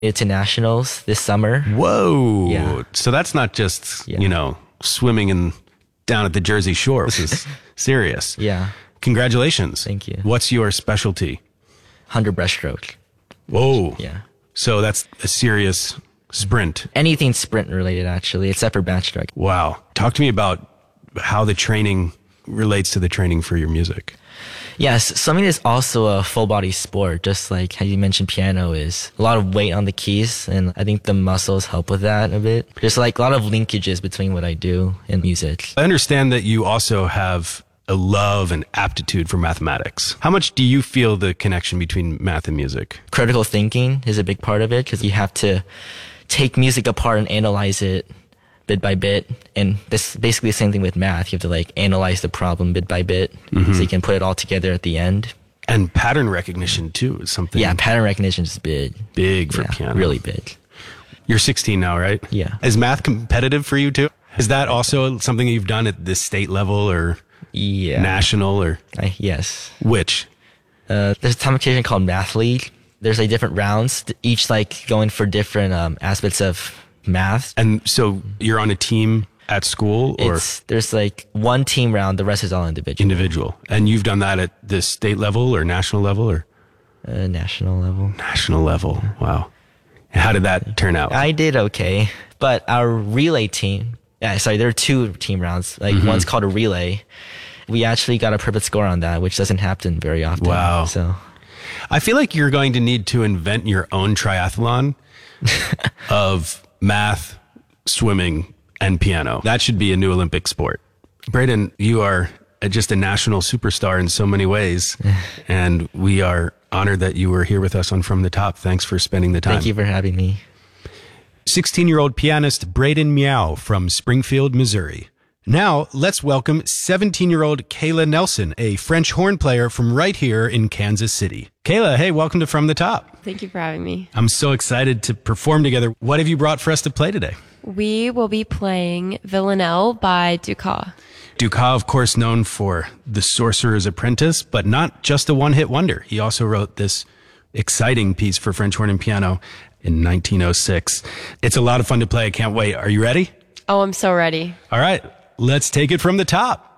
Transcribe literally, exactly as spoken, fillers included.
to nationals this summer. Whoa. Yeah. So that's not just, Yeah. you know, swimming in down at the Jersey Shore. This is serious. Yeah. Congratulations. Thank you. What's your specialty? one hundred breaststroke. Whoa. Yeah. So that's a serious sprint. Anything sprint related, actually, except for backstroke. Wow. Talk to me about how the training relates to the training for your music. Yes, swimming is also a full body sport, just like how you mentioned piano is. A lot of weight on the keys, and I think the muscles help with that a bit. There's like a lot of linkages between what I do and music. I understand that you also have a love and aptitude for mathematics. How much do you feel the connection between math and music? Critical thinking is a big part of it because you have to take music apart and analyze it bit by bit. And this basically the same thing with math. You have to like analyze the problem bit by bit mm-hmm. so you can put it all together at the end. And pattern recognition too is something. Yeah, pattern recognition is big. Big for yeah, piano. Really big. You're sixteen now, right? Yeah. Is math competitive for you too? Is that also something you've done at the state level or yeah. national or? I, yes. Which? Uh, there's a competition called Math League. There's like different rounds, each like going for different um, aspects of math. And so you're on a team at school or? It's, there's like one team round, the rest is all individual. Individual. And you've done that at the state level or national level or? Uh, national level. National level. Wow. And how did that turn out? I did okay, but our relay team, yeah, sorry, there are two team rounds. Like mm-hmm. one's called a relay. We actually got a perfect score on that, which doesn't happen very often. Wow. So I feel like you're going to need to invent your own triathlon of math, swimming, and piano. That should be a new Olympic sport. Braden, you are just a national superstar in so many ways, and we are honored that you were here with us on From the Top. Thanks for spending the time. Thank you for having me. sixteen-year-old pianist Braden Miao from Springfield, Missouri. Now, let's welcome seventeen-year-old Kayla Nelson, a French horn player from right here in Kansas City. Kayla, hey, welcome to From the Top. Thank you for having me. I'm so excited to perform together. What have you brought for us to play today? We will be playing Villanelle by Dukas. Dukas, of course, known for The Sorcerer's Apprentice, but not just a one-hit wonder. He also wrote this exciting piece for French horn and piano in nineteen oh six. It's a lot of fun to play. I can't wait. Are you ready? Oh, I'm so ready. All right. Let's take it from the top.